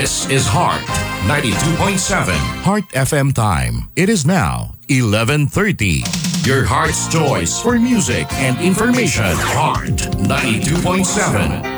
This is Heart 92.7 Heart FM time. It is now 11:30. Your heart's choice for music and information. Heart 92.7.